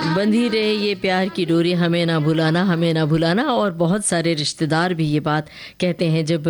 बंधी रहे ये प्यार की डोरी, हमें ना भुलाना, हमें ना भुलाना। और बहुत सारे रिश्तेदार भी ये बात कहते हैं जब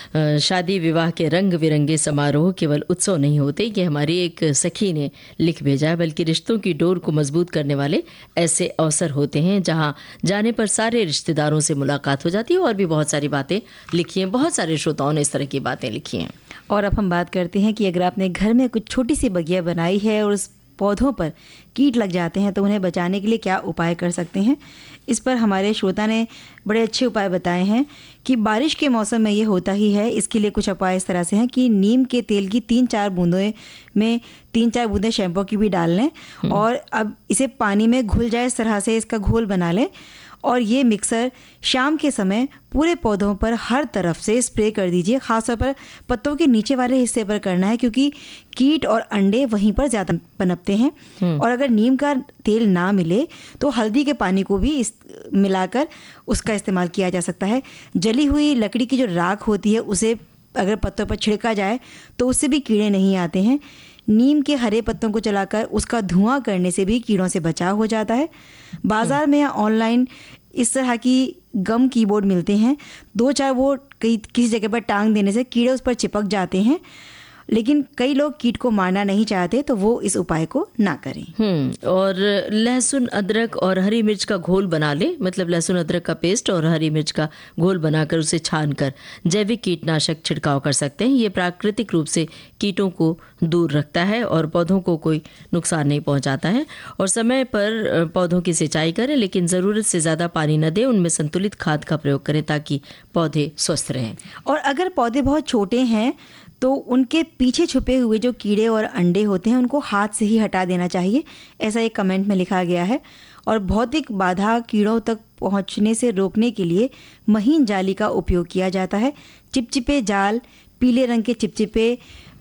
शादी विवाह के रंग बिरंगे समारोह केवल उत्सव नहीं होते। ये हमारी एक सखी ने लिख भेजा है, बल्कि रिश्तों की डोर को मजबूत करने वाले ऐसे अवसर होते हैं जहां जाने पर सारे रिश्तेदारों से मुलाकात हो जाती है। और भी बहुत सारी बातें लिखी हैं, बहुत सारे श्रोताओं ने इस तरह की बातें लिखी हैं। और अब हम बात करते हैं कि अगर आपने घर में कुछ छोटी सी बगिया बनाई है और उस पौधों पर कीट लग जाते हैं तो उन्हें बचाने के लिए क्या उपाय कर सकते हैं। इस पर हमारे श्रोता ने बड़े अच्छे उपाय बताए हैं कि बारिश के मौसम में ये होता ही है। इसके लिए कुछ उपाय इस तरह से हैं कि नीम के तेल की 3-4 बूंदों में 3-4 बूंदें शैम्पू की भी डाल लें और अब इसे पानी में घुल जाए, इस तरह से इसका घोल बना लें और ये मिक्सर शाम के समय पूरे पौधों पर हर तरफ से स्प्रे कर दीजिए। खासतौर पर पत्तों के नीचे वाले हिस्से पर करना है क्योंकि कीट और अंडे वहीं पर ज़्यादा पनपते हैं। और अगर नीम का तेल ना मिले तो हल्दी के पानी को भी मिलाकर उसका इस्तेमाल किया जा सकता है। जली हुई लकड़ी की जो राख होती है उसे अगर पत्तों पर छिड़का जाए तो उससे भी कीड़े नहीं आते हैं। नीम के हरे पत्तों को जलाकर उसका धुआं करने से भी कीड़ों से बचाव हो जाता है। बाजार में या ऑनलाइन इस तरह की गम कीबोर्ड मिलते हैं। 2-4 वो किसी जगह पर टांग देने से कीड़े उस पर चिपक जाते हैं, लेकिन कई लोग कीट को मारना नहीं चाहते तो वो इस उपाय को ना करें। और लहसुन अदरक और हरी मिर्च का घोल बना ले, मतलब लहसुन अदरक का पेस्ट और हरी मिर्च का घोल बनाकर उसे छानकर जैविक कीटनाशक छिड़काव कर सकते हैं। ये प्राकृतिक रूप से कीटों को दूर रखता है और पौधों को कोई नुकसान नहीं पहुंचाता है। और समय पर पौधों की सिंचाई करें, लेकिन ज़रूरत से ज़्यादा पानी न दें। उनमें संतुलित खाद का प्रयोग करें ताकि पौधे स्वस्थ रहें। और अगर पौधे बहुत छोटे हैं तो उनके पीछे छुपे हुए जो कीड़े और अंडे होते हैं उनको हाथ से ही हटा देना चाहिए, ऐसा एक कमेंट में लिखा गया है। और भौतिक बाधा कीड़ों तक पहुंचने से रोकने के लिए महीन जाली का उपयोग किया जाता है। चिपचिपे जाल, पीले रंग के चिपचिपे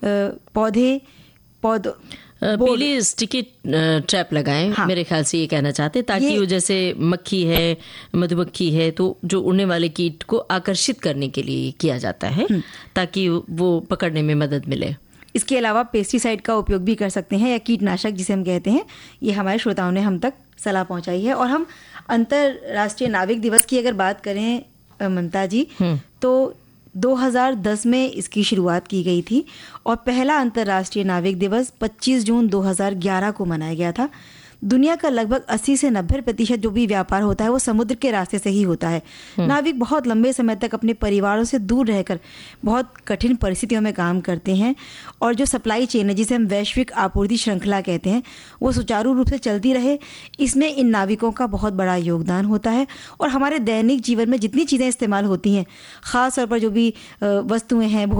पौधों पीली स्टिकी ट्रैप लगाएं। हाँ। मेरे ख्याल से ये कहना चाहते हैं ताकि वो जैसे मक्खी है, मधुमक्खी है, तो जो उड़ने वाले कीट को आकर्षित करने के लिए किया जाता है ताकि वो पकड़ने में मदद मिले। इसके अलावा पेस्टिसाइड का उपयोग भी कर सकते हैं या कीटनाशक जिसे हम कहते हैं। ये हमारे श्रोताओं ने हम तक सलाह पहुंचाई है। और हम अंतर्राष्ट्रीय नाविक दिवस की अगर बात करें ममता जी, तो 2010 में इसकी शुरुआत की गई थी और पहला अंतर्राष्ट्रीय नाविक दिवस 25 जून 2011 को मनाया गया था। दुनिया का लगभग 80 से 90% जो भी व्यापार होता है वो समुद्र के रास्ते से ही होता है। नाविक बहुत लंबे समय तक अपने परिवारों से दूर रहकर बहुत कठिन परिस्थितियों में काम करते हैं और जो सप्लाई चेन है जिसे हम वैश्विक आपूर्ति श्रृंखला कहते हैं वो सुचारू रूप से चलती रहे, इसमें इन नाविकों का बहुत बड़ा योगदान होता है। और हमारे दैनिक जीवन में जितनी चीज़ें इस्तेमाल होती हैं, ख़ास तौर पर जो भी वस्तुएं हैं